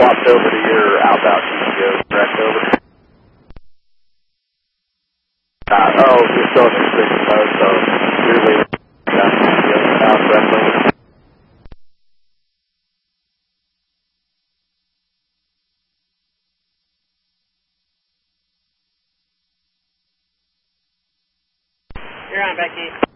swapped over to your outbound GTO, correct? Over. You're still in restricted mode, so you're leaving GTO now, correct? Over. You're on, Becky.